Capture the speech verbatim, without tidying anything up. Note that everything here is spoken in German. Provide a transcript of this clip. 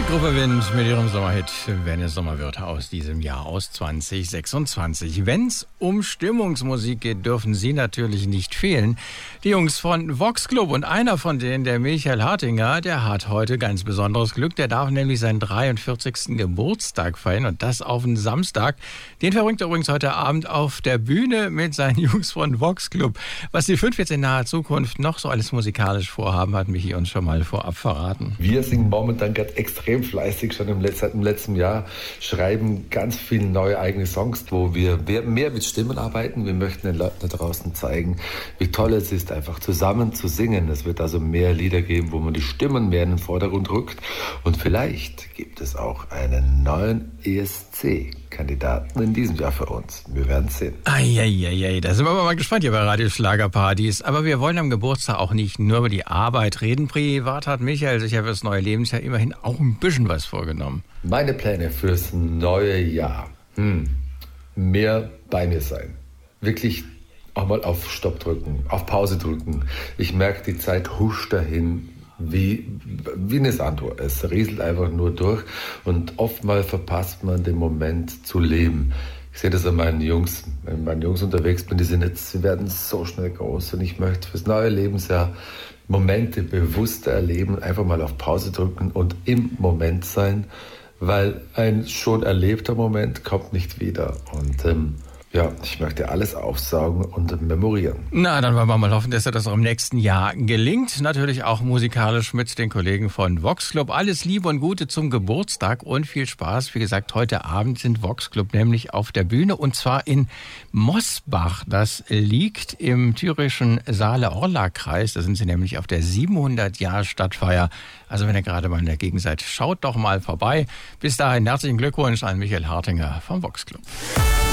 Gruppe Wind mit ihrem Sommerhit "Wenn es Sommer wird" aus diesem Jahr, aus zwanzig sechsundzwanzig. Wenn es um Stimmungsmusik geht, dürfen Sie natürlich nicht fehlen. Die Jungs von Vox Club, und einer von denen, der Michael Hartinger, der hat heute ganz besonderes Glück. Der darf nämlich seinen dreiundvierzigsten Geburtstag feiern, und das auf einen Samstag. Den verbringt er übrigens heute Abend auf der Bühne mit seinen Jungs von Vox Club. Was die fünf jetzt in naher Zukunft noch so alles musikalisch vorhaben, hat Michi uns schon mal vorab verraten. Wir singen momentan gerade extrem fleißig, schon im, Letz-, im letzten Jahr, schreiben ganz viele neue eigene Songs, wo wir mehr mit Stimmen arbeiten. Wir möchten den Leuten da draußen zeigen, wie toll es ist, einfach zusammen zu singen. Es wird also mehr Lieder geben, wo man die Stimmen mehr in den Vordergrund rückt. Und vielleicht gibt es auch einen neuen E S C-Kandidaten in diesem Jahr für uns. Wir werden es sehen. Eieiei, da sind wir aber mal gespannt hier bei Radio Schlagerpartys. Aber wir wollen am Geburtstag auch nicht nur über die Arbeit reden. Privat hat Michael sich ja fürs neue Lebensjahr immerhin auch ein bisschen was vorgenommen. Meine Pläne fürs neue Jahr. Hm. Mehr bei mir sein. Wirklich auch mal auf Stopp drücken, auf Pause drücken. Ich merke, die Zeit huscht dahin wie, wie eine Sanduhr. Es rieselt einfach nur durch, und oftmals verpasst man den Moment zu leben. Ich sehe das an meinen Jungs, wenn ich mit meinen Jungs unterwegs bin, die sind jetzt, sie werden so schnell groß, und ich möchte fürs neue Lebensjahr Momente bewusster erleben, einfach mal auf Pause drücken und im Moment sein, weil ein schon erlebter Moment kommt nicht wieder. Und ähm, ja, ich möchte alles aufsaugen und memorieren. Na, dann wollen wir mal hoffen, dass das auch im nächsten Jahr gelingt. Natürlich auch musikalisch mit den Kollegen von Vox Club. Alles Liebe und Gute zum Geburtstag und viel Spaß. Wie gesagt, heute Abend sind Vox Club nämlich auf der Bühne, und zwar in Mosbach. Das liegt im thürischen Saale-Orla-Kreis. Da sind sie nämlich auf der siebenhundert-Jahr-Stadtfeier. Also wenn ihr gerade mal in der Gegend seid, schaut doch mal vorbei. Bis dahin herzlichen Glückwunsch an Michael Hartinger vom Vox Club.